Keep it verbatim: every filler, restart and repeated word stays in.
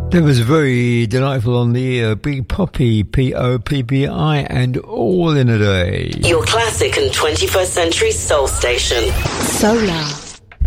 That was very delightful on the ear. Big Poppy, P O P P I, and All in a Day. Your classic and twenty-first century soul station. Solar.